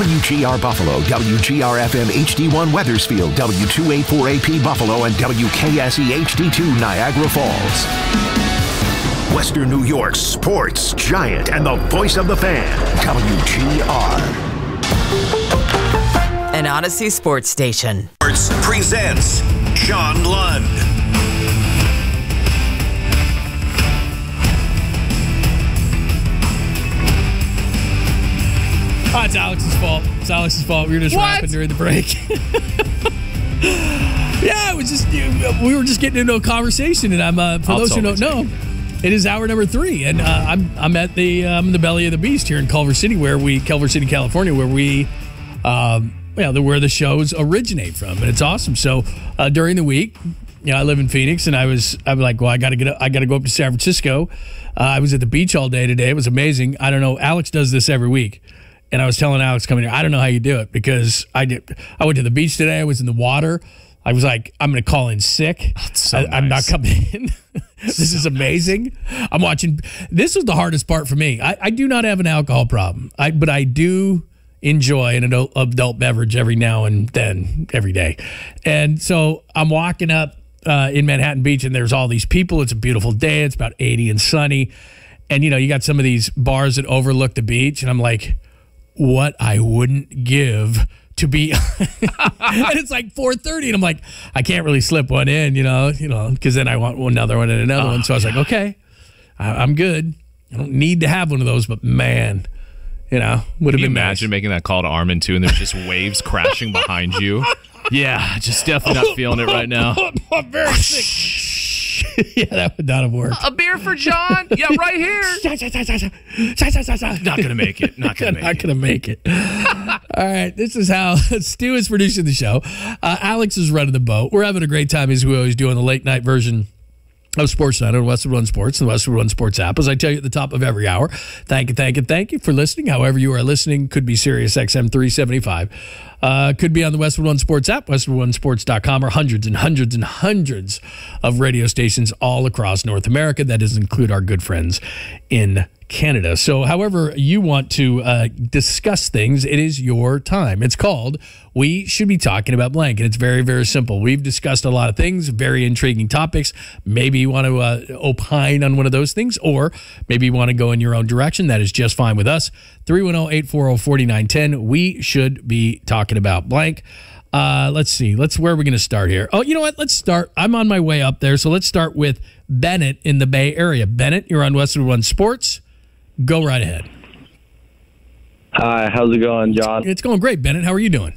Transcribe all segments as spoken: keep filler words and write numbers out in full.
W G R Buffalo, W G R F M H D one Weathersfield, W two eighty-four A P Buffalo, and W K S E H D two Niagara Falls. Western New York's sports giant and the voice of the fan, W G R. An Odyssey sports station. Sports presents John Lund. Oh, it's Alex's fault. It's Alex's fault. We were just What? rapping during the break. Yeah, it was just we were just getting into a conversation, and I'm uh, for I'll those who don't totally know, it is hour number three, and uh, I'm I'm at the um, the belly of the beast here in Culver City, where we Culver City, California, where we. Um, Well, where the shows originate from, and it's awesome. So uh, during the week, you know, I live in Phoenix, and I was I'm like, well, I got to get, I got to go up to San Francisco. Uh, I was at the beach all day today. It was amazing. I don't know. Alex does this every week, and I was telling Alex coming here, I don't know how you do it because I did. I went to the beach today. I was in the water. I was like, I'm going to call in sick. So I, I'm not nice. coming in. This so is amazing. Nice. I'm watching. This was the hardest part for me. I, I do not have an alcohol problem, I but I do. Enjoy an adult, adult beverage every now and then, every day. And so I'm walking up uh, in Manhattan Beach, and there's all these people. It's a beautiful day. It's about eighty and sunny. And, you know, you got some of these bars that overlook the beach, and I'm like, what I wouldn't give to be. And it's like four thirty, and I'm like, I can't really slip one in, you know, you know, because then I want another one and another oh, one. So I was yeah. like, okay, I, I'm good. I don't need to have one of those, but man. You know, would have been imagine nice. Making that call to Armin too, and there's just waves crashing behind you. Yeah, just definitely not feeling it right now. I'm very sick. Yeah, that would not have worked. A beer for John? Yeah, right here. Not gonna make it. Not gonna make not it. gonna make it. All right, this is how Stu is producing the show. Uh, Alex is running the boat. We're having a great time as we always do on the late night version of Sports Night on Westwood One Sports and the Westwood One Sports app. As I tell you at the top of every hour, thank you, thank you, thank you for listening. However you are listening, could be Sirius X M three seventy-five. Uh, could be on the Westwood One Sports app, westwood one sports dot com, or hundreds and hundreds and hundreds of radio stations all across North America. That doesn't include our good friends in Canada. So however you want to uh, discuss things, it is your time. It's called We Should Be Talking About Blank, and it's very, very simple. We've discussed a lot of things, very intriguing topics. Maybe you want to uh, opine on one of those things, or maybe you want to go in your own direction. That is just fine with us. three one zero, eight four zero, four nine one zero. We should be talking about blank. Uh, let's see. Let's where are we going to start here? Oh, you know what? Let's start. I'm on my way up there, so let's start with Bennett in the Bay Area. Bennett, you're on Westwood One Sports. Go right ahead. Hi, how's it going, John? It's going great, Bennett. How are you doing?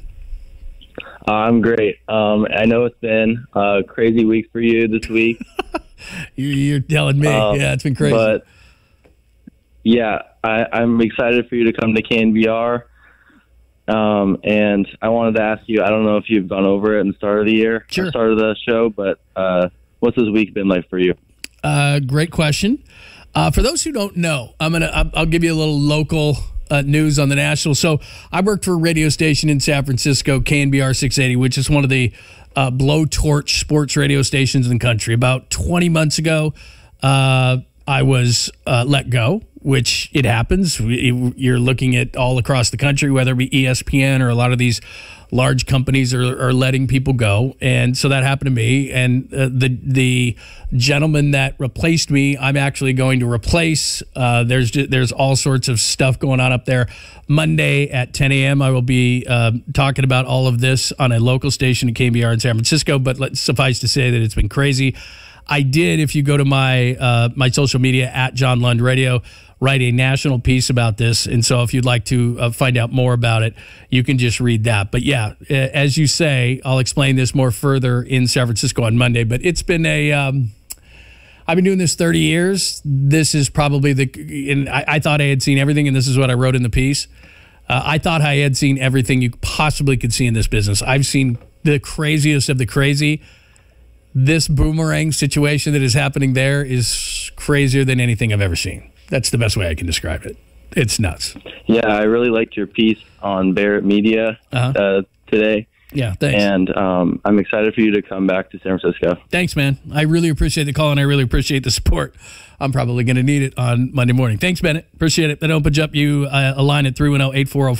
Uh, I'm great. Um, I know it's been a crazy week for you this week. You're telling me. Um, yeah, it's been crazy. But, yeah, I, I'm excited for you to come to K N B R. Um, and I wanted to ask you, I don't know if you've gone over it in the start of the year, sure. start of the show, but uh, what's this week been like for you? Uh, great question. Uh, for those who don't know, I'm gonna I'll, I'll give you a little local uh, news on the national. So I worked for a radio station in San Francisco, K N B R six eighty, which is one of the uh, blowtorch sports radio stations in the country. About twenty months ago, uh, I was uh, let go, which it happens. We, you're looking at all across the country, whether it be E S P N or a lot of these large companies are, are letting people go, and so that happened to me. And uh, the the gentleman that replaced me, I'm actually going to replace. Uh, there's there's all sorts of stuff going on up there. Monday at ten a.m. I will be uh, talking about all of this on a local station at K N B R in San Francisco. But let's suffice to say that it's been crazy. I did, if you go to my uh, my social media at John Lund Radio, write a national piece about this. And so if you'd like to uh, find out more about it, you can just read that. But yeah, as you say, I'll explain this more further in San Francisco on Monday. But it's been a, um, I've been doing this thirty years. This is probably the, and I, I thought I had seen everything, and this is what I wrote in the piece. Uh, I thought I had seen everything you possibly could see in this business. I've seen the craziest of the crazy. This boomerang situation that is happening there is crazier than anything I've ever seen. That's the best way I can describe it. It's nuts. Yeah, I really liked your piece on Barrett Media uh-huh. uh, today. Yeah, thanks. And um, I'm excited for you to come back to San Francisco. Thanks, man. I really appreciate the call, and I really appreciate the support. I'm probably going to need it on Monday morning. Thanks, Bennett. Appreciate it. That opens up you uh, a line at three one zero, eight four zero